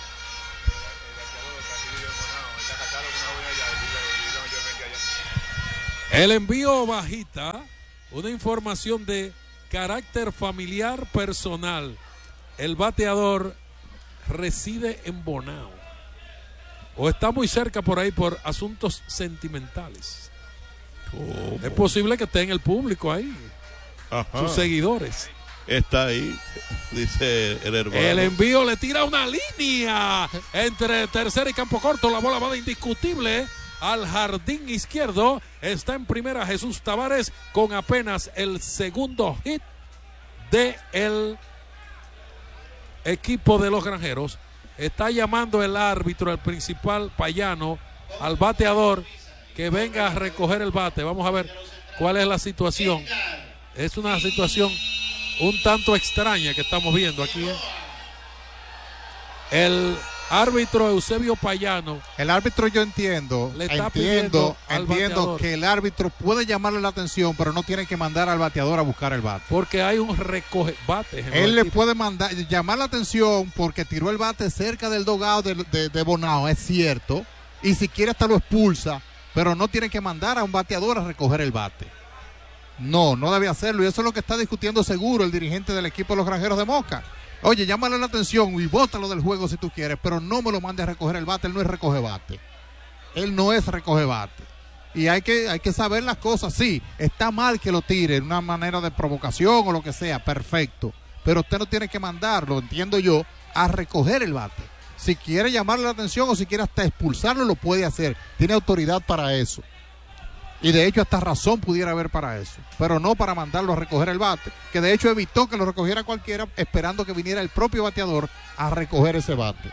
S3: El envío bajita, una información de carácter familiar personal. El bateador reside en Bonao o está muy cerca por ahí por asuntos sentimentales.
S1: ¿Cómo?
S3: Es posible que esté en el público ahí.
S1: Ajá.
S3: Sus seguidores.
S1: Está ahí, dice el hermano.
S3: El envío le tira una línea entre tercera y campo corto. La bola va de indiscutible al jardín izquierdo. Está en primera Jesús Tavares con apenas el segundo hit del equipo de los Granjeros. Está llamando el árbitro, el principal Payano, al bateador que venga a recoger el bate. Vamos a ver cuál es la situación. Es una situación un tanto extraña que estamos viendo aquí. El árbitro Eusebio Payano.
S2: El árbitro, yo entiendo que el árbitro puede llamarle la atención, pero no tiene que mandar al bateador a buscar el bate.
S3: Porque hay un recoge bates.
S2: Él le puede llamar la atención porque tiró el bate cerca del dugout de Bonao, es cierto, y si quiere hasta lo expulsa, pero no tiene que mandar a un bateador a recoger el bate. No debe hacerlo, y eso es lo que está discutiendo seguro el dirigente del equipo de los Granjeros de Moca. Oye, llámale la atención y bótalo del juego si tú quieres, pero no me lo mandes a recoger el bate. Él no es recoge bate. Él no es recoge bate. Y hay que saber las cosas. Sí, está mal que lo tire en una manera de provocación o lo que sea, perfecto. Pero usted no tiene que mandarlo, entiendo yo, a recoger el bate. Si quiere llamarle la atención o si quiere hasta expulsarlo, lo puede hacer. Tiene autoridad para eso. Y de hecho hasta razón pudiera haber para eso, pero no para mandarlo a recoger el bate, que de hecho evitó que lo recogiera cualquiera esperando que viniera el propio bateador a recoger ese bate.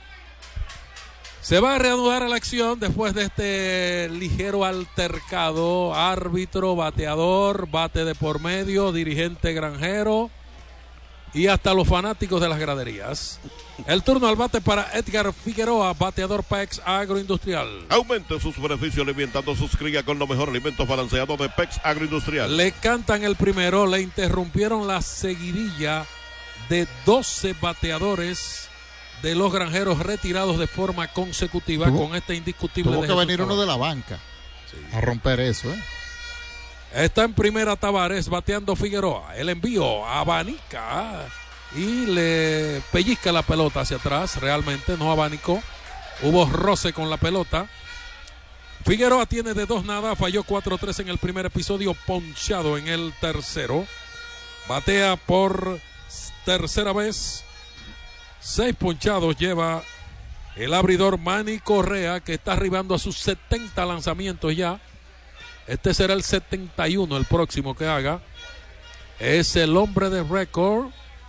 S3: Se va a reanudar la acción después de este ligero altercado. Árbitro, bateador, bate de por medio, dirigente granjero y hasta los fanáticos de las graderías. El turno al bate para Edgar Figueroa, bateador PEX Agroindustrial.
S1: Aumente sus beneficios alimentando sus crías con los mejores alimentos balanceados de PEX Agroindustrial.
S3: Le cantan el primero, le interrumpieron la seguidilla de 12 bateadores de los Granjeros retirados de forma consecutiva con este indiscutible.
S2: Tuvo que venir uno de la banca a romper eso,
S3: Está en primera Tavares, bateando Figueroa. El envío abanica y le pellizca la pelota hacia atrás. Realmente no abanicó. Hubo roce con la pelota. Figueroa tiene de 2-0. Falló 4-3 en el primer episodio, ponchado en el tercero. Batea por tercera vez. 6 ponchados lleva el abridor Manny Correa, que está arribando a sus 70 lanzamientos ya. Este será el 71 el próximo que haga. Es el hombre de récord.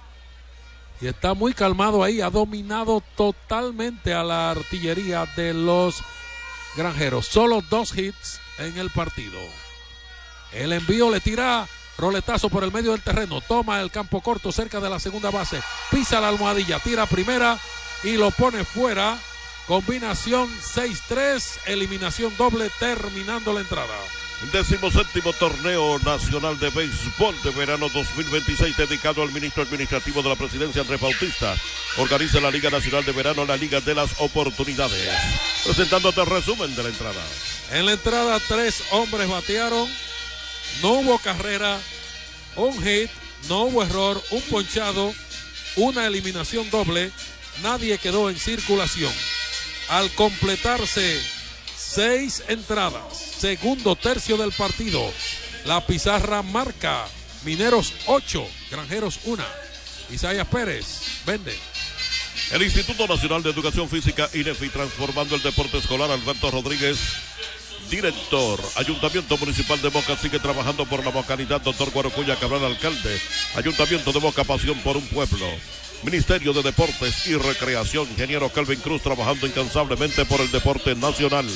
S3: Y está muy calmado ahí. Ha dominado totalmente a la artillería de los Granjeros. Solo 2 hits en el partido. El envío le tira roletazo por el medio del terreno. Toma el campo corto cerca de la segunda base. Pisa la almohadilla. Tira primera y lo pone fuera. Combinación 6-3. Eliminación doble terminando la entrada.
S1: 17º Torneo Nacional de Béisbol de Verano 2026, dedicado al ministro administrativo de la Presidencia, Andrés Bautista. Organiza la Liga Nacional de Verano, la Liga de las Oportunidades. Presentándote el resumen de la entrada.
S3: En la entrada 3 hombres batearon. No hubo carrera, un hit, no hubo error, un ponchado, una eliminación doble. Nadie quedó en circulación. Al completarse 6 entradas, segundo tercio del partido, la pizarra marca: Mineros 8, Granjeros 1. Isaías Pérez vende.
S1: El Instituto Nacional de Educación Física, INEFI, transformando el deporte escolar. Alberto Rodríguez, director. Ayuntamiento Municipal de Moca sigue trabajando por la mocanidad. Doctor Guarocuya Cabral, alcalde. Ayuntamiento de Moca, pasión por un pueblo. Ministerio de Deportes y Recreación, ingeniero Kelvin Cruz, trabajando incansablemente por el deporte nacional.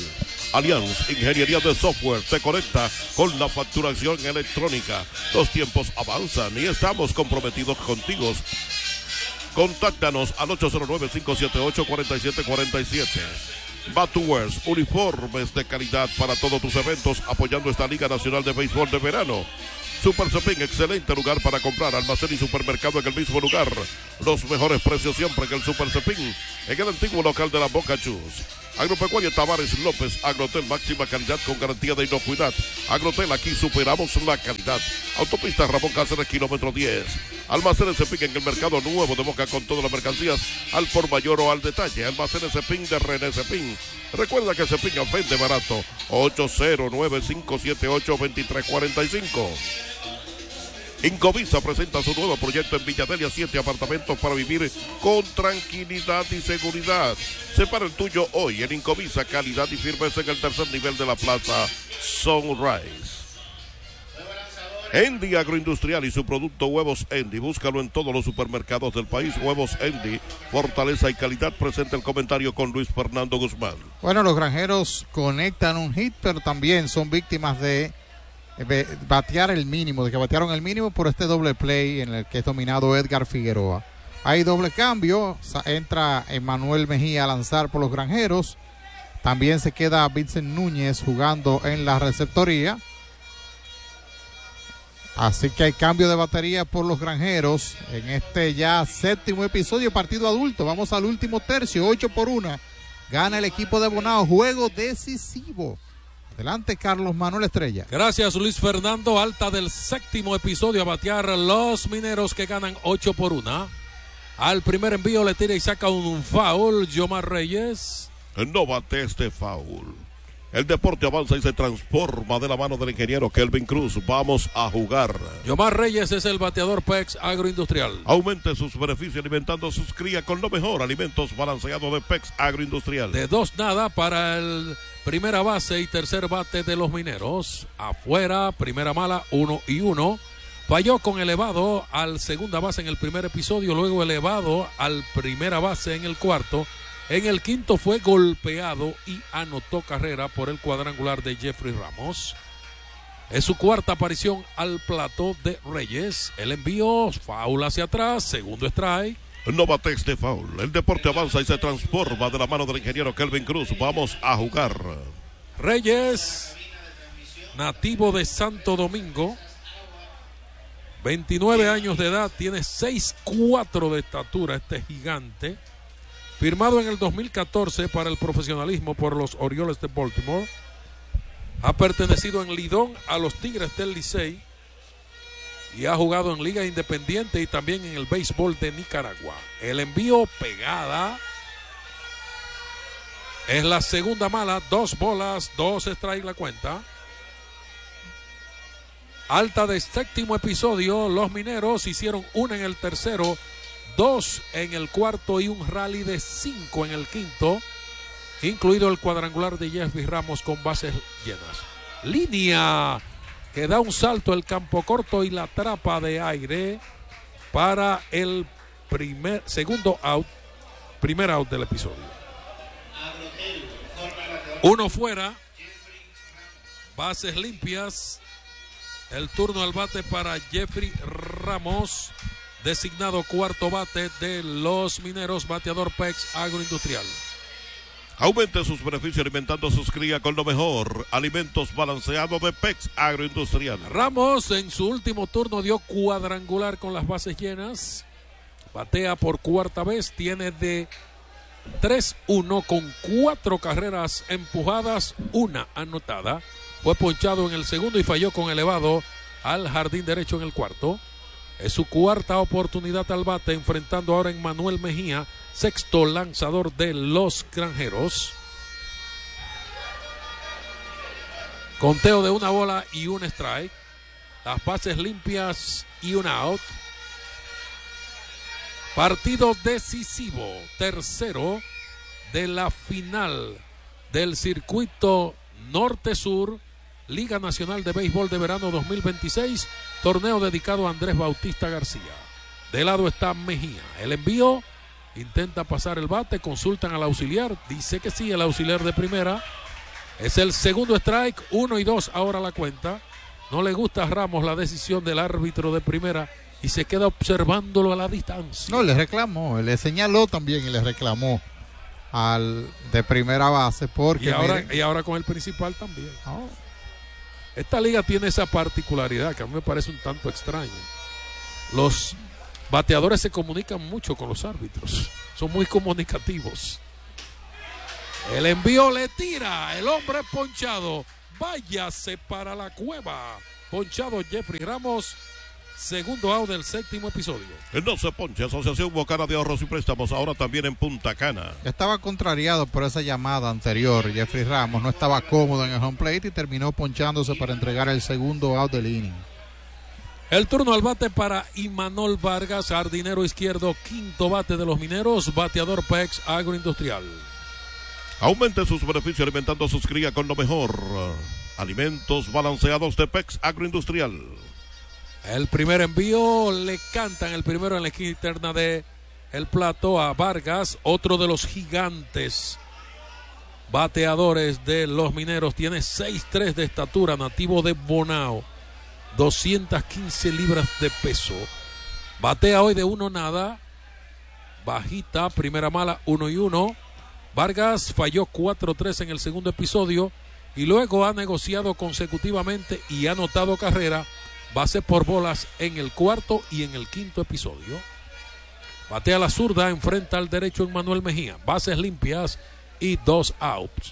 S1: Allianz Ingeniería de Software te conecta con la facturación electrónica. Los tiempos avanzan y estamos comprometidos contigo. Contáctanos al 809-578-4747. Batuers, uniformes de calidad para todos tus eventos, apoyando esta Liga Nacional de Béisbol de Verano. Super Cepín, excelente lugar para comprar, almacén y supermercado en el mismo lugar. Los mejores precios siempre en el Super Cepín, en el antiguo local de la Boca Chus. Agropecuaria Tavares López, Agrotel, máxima calidad con garantía de inocuidad. Agrotel, aquí superamos la calidad. Autopista Ramón Cáceres, kilómetro 10. Almacenes Cepín en el mercado nuevo de Boca con todas las mercancías al por mayor o al detalle. Almacenes Cepín de René Cepín. Recuerda que Cepín vende barato. 809-578-2345. Incovisa presenta su nuevo proyecto en Villadelia, 7 apartamentos para vivir con tranquilidad y seguridad. Separa el tuyo hoy en Incovisa, calidad y firmeza en el tercer nivel de la Plaza Sunrise. Endy Agroindustrial y su producto Huevos Endy. Búscalo en todos los supermercados del país. Huevos Endy, fortaleza y calidad. Presenta el comentario con Luis Fernando Guzmán.
S2: Bueno, los granjeros conectan un hit, pero también son víctimas de batear el mínimo, de que batearon el mínimo por este doble play en el que es dominado Edgar Figueroa. Hay doble cambio, entra Emmanuel Mejía a lanzar por los granjeros. También se queda Vincent Núñez jugando en la receptoría. Así que hay cambio de batería por los granjeros en este ya séptimo episodio, partido adulto. Vamos al último tercio, 8-1. Gana el equipo de Bonao, juego decisivo. Adelante, Carlos Manuel Estrella.
S3: Gracias, Luis Fernando. Alta del séptimo episodio a batear los Mineros, que ganan 8-1. Al primer envío le tira y saca un foul Yomar Reyes.
S1: No bate este foul. El deporte avanza y se transforma de la mano del ingeniero Kelvin Cruz. Vamos a jugar.
S3: Yomar Reyes es el bateador PEX Agroindustrial.
S1: Aumente sus beneficios alimentando sus crías con lo mejor. Alimentos balanceados de PEX Agroindustrial.
S3: De 2-0 para el primera base y tercer bate de los Mineros. Afuera, primera mala, 1-1. Falló con elevado al segunda base en el primer episodio, luego elevado al primera base en el cuarto. En el quinto fue golpeado y anotó carrera por el cuadrangular de Jeffrey Ramos. Es su cuarta aparición al plato de Reyes. El envío, foul hacia atrás, segundo strike.
S1: No bate este foul. El deporte avanza y se transforma de la mano del ingeniero Kelvin Cruz. Vamos a jugar.
S3: Reyes, nativo de Santo Domingo, 29 años de edad, tiene 6'4" de estatura, este gigante. Firmado en el 2014 para el profesionalismo por los Orioles de Baltimore. Ha pertenecido en Lidón a los Tigres del Licey y ha jugado en Liga Independiente y también en el béisbol de Nicaragua. El envío, pegada. Es la segunda mala, 2 bolas, 2 strikes la cuenta. Alta de séptimo episodio, los Mineros hicieron 1 en el tercero, 2 en el cuarto y un rally de 5 en el quinto, incluido el cuadrangular de Jeffrey Ramos con bases llenas. Línea que da un salto el campo corto y la trapa de aire para el segundo out, primer out del episodio. 1 fuera, bases limpias. El turno al bate para Jeffrey Ramos, designado cuarto bate de los Mineros, bateador PEX Agroindustrial.
S1: Aumente sus beneficios alimentando sus crías con lo mejor. Alimentos balanceados de PEX Agroindustrial.
S3: Ramos en su último turno dio cuadrangular con las bases llenas. Batea por cuarta vez, tiene de 3-1 con 4 carreras empujadas, 1 anotada. Fue ponchado en el segundo y falló con elevado al jardín derecho en el cuarto. Es su cuarta oportunidad al bate, enfrentando ahora a Emmanuel Mejía, sexto lanzador de los Granjeros. Conteo de 1 bola y 1 strike. Las bases limpias y 1 out. Partido decisivo, tercero de la final del circuito norte-sur, Liga Nacional de Béisbol de Verano 2026, torneo dedicado a Andrés Bautista García. De lado está Mejía. El envío, intenta pasar el bate, consultan al auxiliar, dice que sí, el auxiliar de primera. Es el segundo strike, 1-2 ahora la cuenta. No le gusta a Ramos la decisión del árbitro de primera y se queda observándolo a la distancia.
S2: No, le reclamó, le señaló también y le reclamó al de primera base porque
S3: y ahora con el principal también.
S2: Oh.
S3: Esta liga tiene esa particularidad que a mí me parece un tanto extraña. Los bateadores se comunican mucho con los árbitros, son muy comunicativos. El envío le tira, el hombre ponchado, váyase para la cueva. Ponchado Jeffrey Ramos. Segundo out del séptimo episodio.
S1: El No Se Ponche, Asociación Bocana de Ahorros y Préstamos, ahora también en Punta Cana.
S2: Estaba contrariado por esa llamada anterior. Jeffrey Ramos no estaba cómodo en el home plate y terminó ponchándose para entregar el segundo out del inning.
S3: El turno al bate para Imanol Vargas, jardinero izquierdo, quinto bate de los Mineros, bateador PEX Agroindustrial.
S1: Aumente sus beneficios alimentando sus crías con lo mejor. Alimentos balanceados de PEX Agroindustrial.
S3: El primer envío le cantan el primero en la esquina interna de el plato a Vargas, otro de los gigantes bateadores de los Mineros, tiene 6'3" de estatura, nativo de Bonao, 215 libras de peso. Batea hoy de 1-0, bajita, primera mala, 1-1. Vargas falló 4-3 en el segundo episodio y luego ha negociado consecutivamente y ha anotado carrera. Base por bolas en el cuarto y en el quinto episodio. Batea la zurda, enfrenta al derecho en Manuel Mejía. Bases limpias y 2 outs.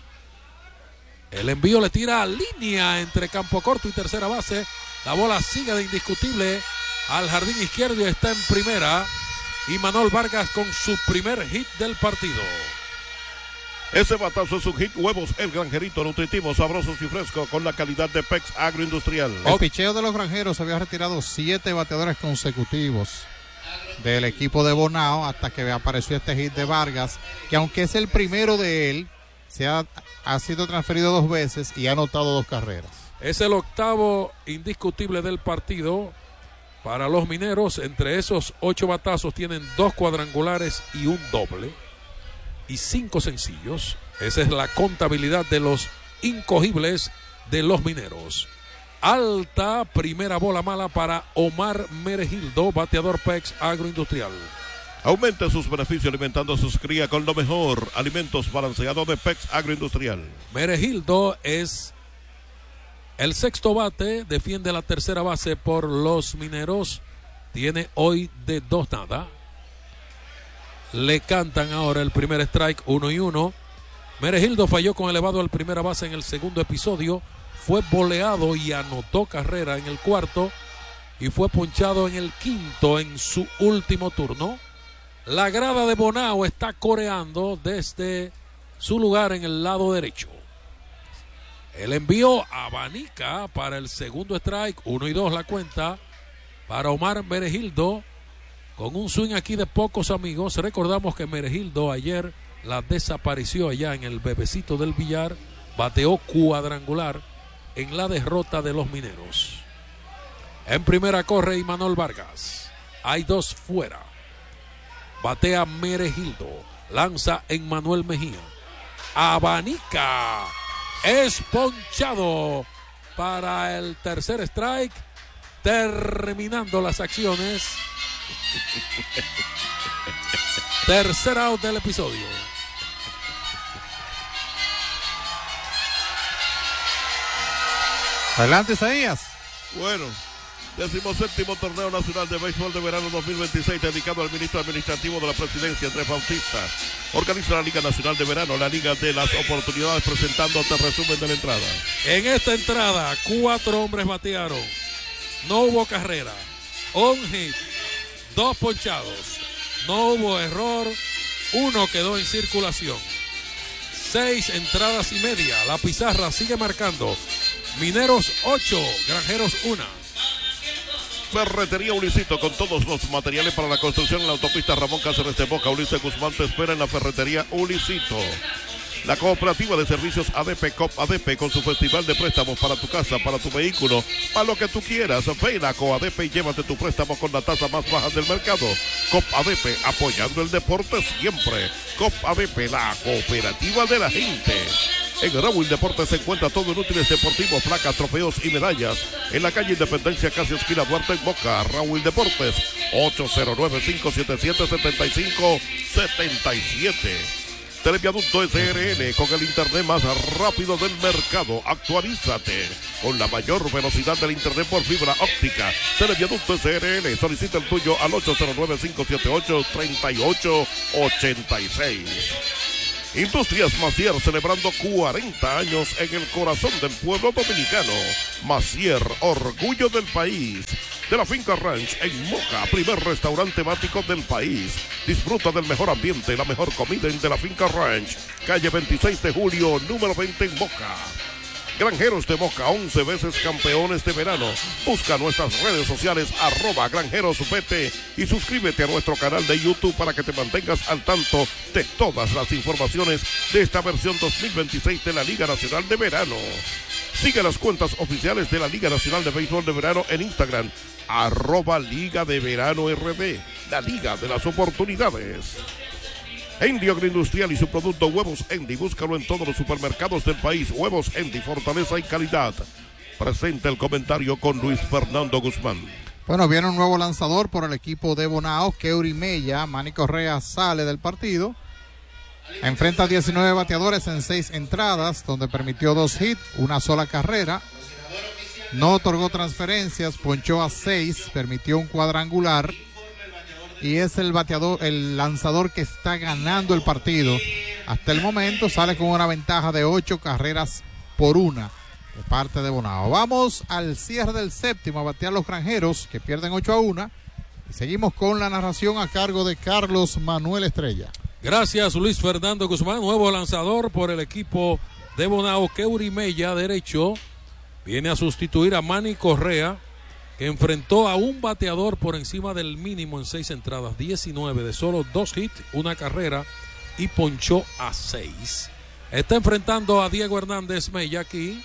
S3: El envío le tira a línea entre campo corto y tercera base. La bola sigue de indiscutible al jardín izquierdo y está en primera. Y Manuel Vargas con su primer hit del partido.
S1: Ese batazo es un hit. Huevos El Granjerito, nutritivos, sabrosos y frescos con la calidad de PEX Agroindustrial.
S2: El picheo de los Granjeros había retirado 7 bateadores consecutivos del equipo de Bonao hasta que apareció este hit de Vargas, que aunque es el primero de él, ha sido transferido 2 veces y ha anotado 2 carreras.
S3: Es el octavo indiscutible del partido para los Mineros. Entre esos 8 batazos tienen 2 cuadrangulares y un doble. Y 5 sencillos. Esa es la contabilidad de los incogibles de los Mineros. Alta primera bola mala para Omar Meregildo, bateador PEX Agroindustrial.
S1: Aumente sus beneficios alimentando a sus crías con lo mejor. Alimentos balanceados de PEX Agroindustrial.
S3: Meregildo es el sexto bate, defiende la tercera base por los Mineros. Tiene hoy de 2-0. Le cantan ahora el primer strike, 1-1. Meregildo falló con elevado al primera base en el segundo episodio. Fue boleado y anotó carrera en el cuarto. Y fue ponchado en el quinto en su último turno. La grada de Bonao está coreando desde su lugar en el lado derecho. El envío abanica para el segundo strike, 1-2 la cuenta para Omar Meregildo. Con un swing aquí de pocos amigos. Recordamos que Meregildo ayer la desapareció allá en el Bebecito del Villar. Bateó cuadrangular en la derrota de los Mineros. En primera corre Imanol Vargas. Hay 2 fuera. Batea Meregildo. Lanza en Manuel Mejía. Abanica. Es ponchado para el tercer strike. Terminando las acciones. Tercer out del episodio.
S2: Adelante, Isaías.
S1: Bueno, 17º Torneo Nacional de Béisbol de Verano 2026 dedicado al ministro administrativo de la Presidencia, Andrés Bautista. Organiza la Liga Nacional de Verano, la Liga de las Oportunidades, presentándote el resumen de la entrada. En
S3: esta entrada, 4 hombres batearon. No hubo carrera. Un hit. 2 ponchados, no hubo error, 1 quedó en circulación. 6 entradas y media, la pizarra sigue marcando. Mineros 8, Granjeros 1.
S1: Ferretería Ulicito, con todos los materiales para la construcción en la autopista Ramón Cáceres de Boca. Ulises Guzmán te espera en la Ferretería Ulicito. La cooperativa de servicios ADP, COP ADP, con su festival de préstamos para tu casa, para tu vehículo, para lo que tú quieras. Ven a COADP y llévate tu préstamo con la tasa más baja del mercado. COP ADP, apoyando el deporte siempre. COP ADP, la cooperativa de la gente. En Raúl Deportes se encuentra todo en útiles deportivos, placas, trofeos y medallas. En la calle Independencia, casi esquina Duarte, en Moca. Raúl Deportes, 809-577-7577. Televiaducto SRN, con el internet más rápido del mercado. Actualízate con la mayor velocidad del internet por fibra óptica. Televiaducto SRN, solicita el tuyo al 809-578-3886. Industrias Macier, celebrando 40 años en el corazón del pueblo dominicano. Macier, orgullo del país. De la Finca Ranch en Moca, primer restaurante temático del país. Disfruta del mejor ambiente, la mejor comida en De la Finca Ranch. Calle 26 de julio, número 20 en Moca. Granjeros de Moca, 11 veces campeones de verano. Busca nuestras redes sociales @granjerosbt y suscríbete a nuestro canal de YouTube para que te mantengas al tanto de todas las informaciones de esta versión 2026 de la Liga Nacional de Verano. Sigue las cuentas oficiales de la Liga Nacional de Béisbol de Verano en Instagram, @Liga de Verano RD, la Liga de las Oportunidades. Endy Agroindustrial y su producto Huevos Endy, búscalo en todos los supermercados del país. Huevos Endy, fortaleza y calidad. Presenta el comentario con Luis Fernando Guzmán.
S2: Bueno, viene un nuevo lanzador por el equipo de Bonao, Keuri Mella. Manny Correa sale del partido. Enfrenta a 19 bateadores en 6 entradas, donde permitió 2 hits, una sola carrera. No otorgó transferencias, ponchó a 6, permitió un cuadrangular. Y es el lanzador que está ganando el partido. Hasta el momento sale con una ventaja de 8 carreras por 1 de parte de Bonao. Vamos al cierre del séptimo a batear los Granjeros, que pierden 8-1. Y seguimos con la narración a cargo de Carlos Manuel Estrella.
S3: Gracias, Luis Fernando Guzmán. Nuevo lanzador por el equipo de Bonao, Keuri Mella, derecho. Viene a sustituir a Manny Correa, que enfrentó a un bateador por encima del mínimo en 6 entradas, 19 de solo 2 hits, una carrera, y ponchó a 6. Está enfrentando a Diego Hernández Mella aquí.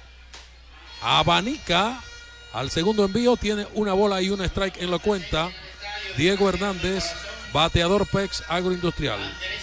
S3: Abanica al segundo envío, tiene una bola y un strike en la cuenta. Diego Hernández, bateador PEX Agroindustrial.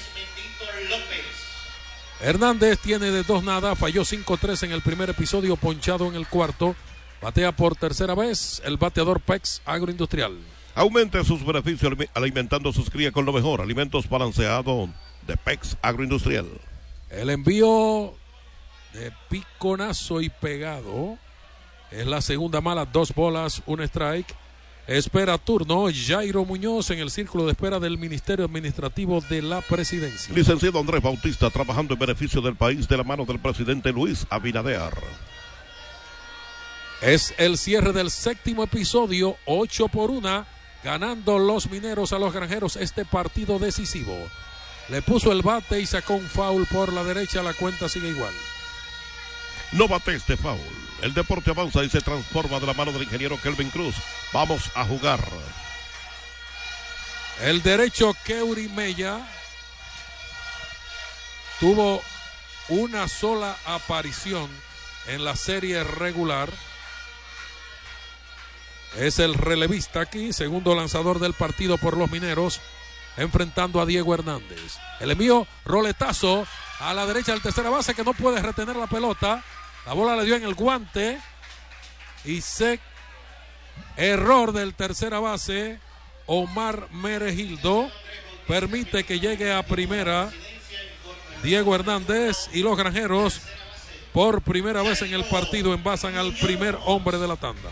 S3: Hernández tiene de 2-0, falló 5-3 en el primer episodio, ponchado en el cuarto. Batea por tercera vez el bateador PEX Agroindustrial.
S1: Aumente sus beneficios alimentando sus crías con lo mejor. Alimentos balanceados de PEX Agroindustrial.
S3: El envío de piconazo y pegado. Es la segunda mala, 2 bolas, 1 strike. Espera turno Jairo Muñoz en el círculo de espera del Ministerio Administrativo de la Presidencia.
S1: Licenciado Andrés Bautista, trabajando en beneficio del país de la mano del presidente Luis Abinader.
S3: Es el cierre del séptimo episodio, 8-1, ganando los Mineros a los Granjeros este partido decisivo. Le puso el bate y sacó un foul por la derecha, la cuenta sigue igual.
S1: No bate este foul. El deporte avanza y se transforma de la mano del ingeniero Kelvin Cruz. Vamos a jugar.
S3: El derecho Keuri Mella tuvo una sola aparición en la serie regular. Es el relevista aquí, segundo lanzador del partido por los Mineros, enfrentando a Diego Hernández. El envío, roletazo a la derecha del tercera base, que no puede retener la pelota. La bola le dio en el guante y error del tercera base, Omar Meregildo, permite que llegue a primera Diego Hernández, y los Granjeros por primera vez en el partido envasan al primer hombre de la tanda.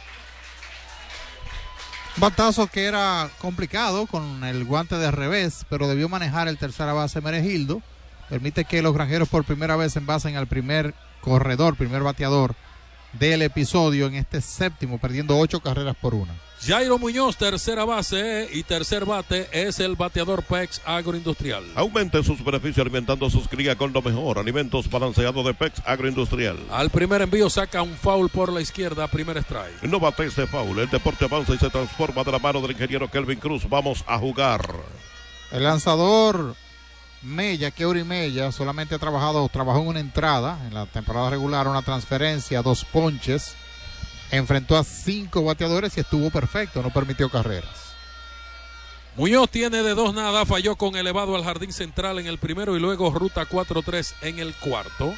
S2: Batazo que era complicado con el guante de revés, pero debió manejar el tercera base Meregildo. Permite que los Granjeros por primera vez envasen al primer corredor, primer bateador del episodio en este séptimo, perdiendo 8 carreras por 1.
S3: Jairo Muñoz, tercera base y tercer bate, es el bateador PEX Agroindustrial.
S1: Aumente sus beneficios alimentando sus crías con lo mejor. Alimentos balanceados de PEX Agroindustrial.
S3: Al primer envío saca un foul por la izquierda, primer strike.
S1: No bate este foul. El deporte avanza y se transforma de la mano del ingeniero Kelvin Cruz. Vamos a jugar.
S2: El lanzador Mella, Keuri Mella, solamente trabajó en una entrada en la temporada regular, una transferencia, 2 ponches. Enfrentó a 5 bateadores y estuvo perfecto, no permitió carreras.
S3: Muñoz tiene de 2-0, falló con elevado al jardín central en el primero y luego ruta 4-3 en el cuarto.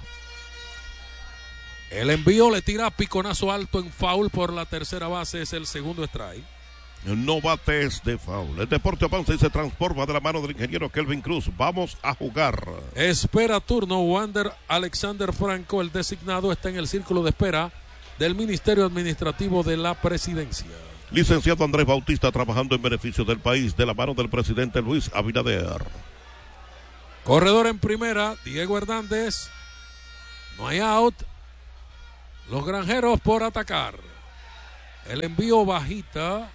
S3: El envío le tira piconazo alto en foul por la tercera base, es el segundo strike.
S1: No bates de foul. El deporte avanza y se transforma de la mano del ingeniero Kelvin Cruz. Vamos a jugar.
S3: Espera turno. Wander Alexander Franco, el designado, está en el círculo de espera del Ministerio Administrativo de la Presidencia.
S1: Licenciado Andrés Bautista, trabajando en beneficio del país, de la mano del presidente Luis Abinader.
S3: Corredor en primera, Diego Hernández. No hay out. Los Granjeros por atacar. El envío bajita.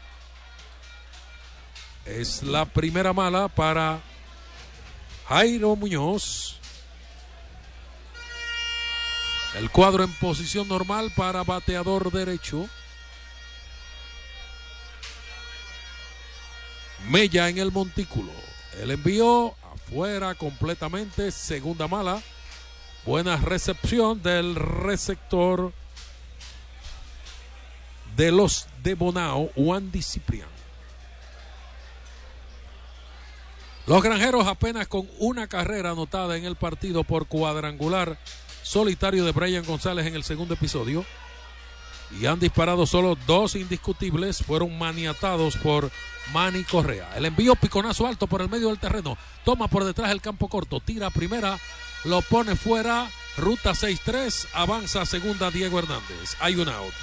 S3: Es la primera mala para Jairo Muñoz. El cuadro en posición normal para bateador derecho. Mella en el montículo. El envío afuera completamente. Segunda mala. Buena recepción del receptor de los de Bonao, Wandy Ciprián. Los Granjeros apenas con una carrera anotada en el partido por cuadrangular solitario de Brian González en el segundo episodio. Y han disparado solo 2 indiscutibles. Fueron maniatados por Manny Correa. El envío piconazo alto por el medio del terreno. Toma por detrás el campo corto. Tira primera. Lo pone fuera. Ruta 6-3. Avanza a segunda Diego Hernández. Hay un out.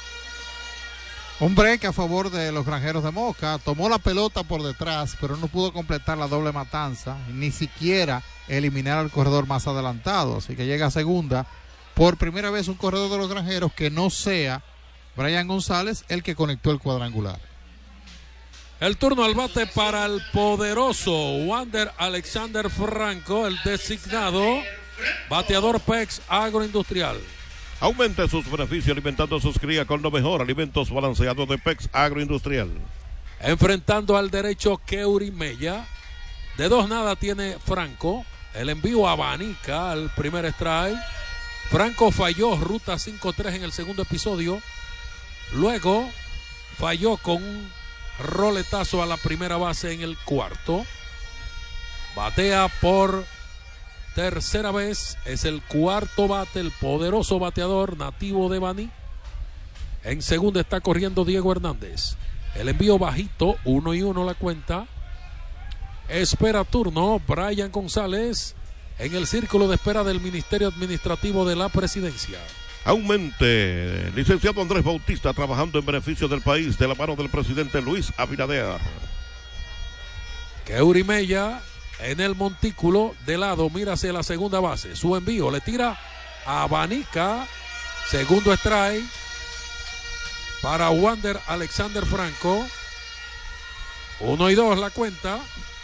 S2: Un break a favor de los Granjeros de Moca. Tomó la pelota por detrás, pero no pudo completar la doble matanza, ni siquiera eliminar al corredor más adelantado. Así que llega a segunda. Por primera vez un corredor de los Granjeros que no sea Brian González el que conectó el cuadrangular.
S3: El turno al bate para el poderoso Wander Alexander Franco, el designado bateador PEX Agroindustrial.
S1: Aumente sus beneficios alimentando sus crías con lo mejor. Alimentos balanceados de PEX Agroindustrial.
S3: Enfrentando al derecho Keuri Mella. De 2-0 tiene Franco. El envío abanica al primer strike. Franco falló ruta 5-3 en el segundo episodio. Luego falló con un roletazo a la primera base en el cuarto. Batea por tercera vez, es el cuarto bate, el poderoso bateador nativo de Baní. En segunda está corriendo Diego Hernández. El envío bajito, 1-1 la cuenta. Espera turno Brian González en el círculo de espera del Ministerio Administrativo de la Presidencia.
S1: Aumente, licenciado Andrés Bautista, trabajando en beneficio del país, de la mano del presidente Luis Abinader.
S3: Keuri Mella en el montículo de lado, mira hacia la segunda base. Su envío le tira a abanica. Segundo strike para Wander Alexander Franco. 1-2 la cuenta.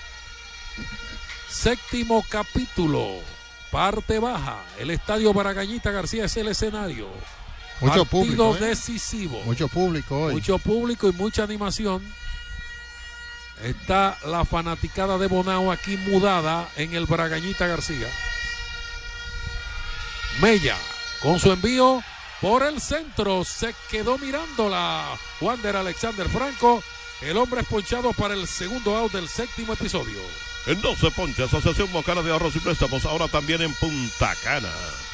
S3: Séptimo capítulo, parte baja. El estadio Baragañita García es el escenario.
S2: Mucho
S3: partido
S2: público,
S3: decisivo.
S2: Mucho público hoy.
S3: Mucho público y mucha animación. Está la fanaticada de Bonao aquí mudada en el Bragañita García. Mella con su envío por el centro. Se quedó mirándola Wander Alexander Franco. El hombre es ponchado para el segundo out del séptimo episodio.
S1: En 12 ponches, Asociación Mocana de Ahorros y Préstamos, ahora también en Punta Cana.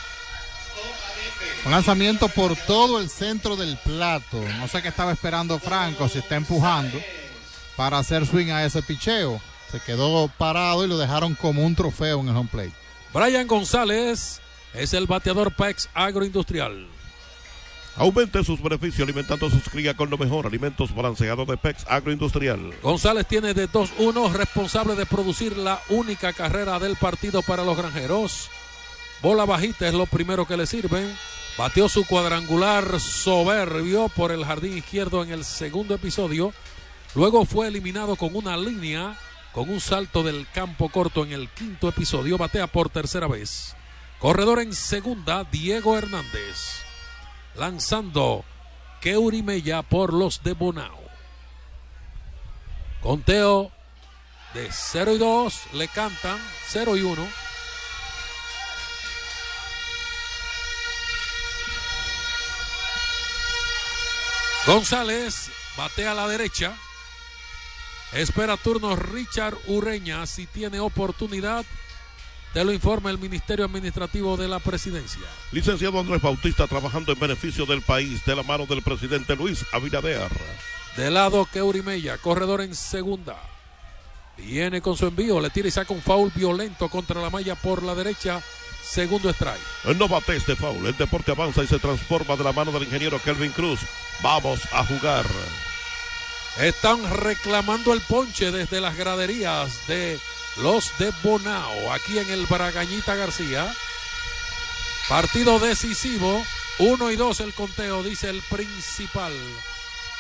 S2: Un lanzamiento por todo el centro del plato. No sé qué estaba esperando Franco, si está empujando para hacer swing a ese picheo. Se quedó parado y lo dejaron como un trofeo en el home plate.
S3: Brian González es el bateador PEX Agroindustrial.
S1: Aumente sus beneficios alimentando sus crías con lo mejor. Alimentos balanceados de PEX Agroindustrial.
S3: González tiene de 2-1, responsable de producir la única carrera del partido para los Granjeros. Bola bajita es lo primero que le sirven. Bateó su cuadrangular soberbio por el jardín izquierdo en el segundo episodio. Luego fue eliminado con una línea, con un salto del campo corto en el quinto episodio. Batea por tercera vez. Corredor en segunda, Diego Hernández. Lanzando Keuri Mella por los de Bonao. Conteo de 0-2. Le cantan 0-1. González batea a la derecha. Espera turno Richard Ureña. Si tiene oportunidad, te lo informa el Ministerio Administrativo de la Presidencia.
S1: Licenciado Andrés Bautista, trabajando en beneficio del país, de la mano del presidente Luis Abinader.
S3: De lado Keuri Mella, corredor en segunda. Viene con su envío, le tira y saca un foul violento contra la malla por la derecha. Segundo strike.
S1: No bate este foul. El deporte avanza y se transforma de la mano del ingeniero Kelvin Cruz. Vamos a jugar.
S3: Están reclamando el ponche desde las graderías de los de Bonao, aquí en el Bragañita García. Partido decisivo, 1-2 el conteo, dice el principal.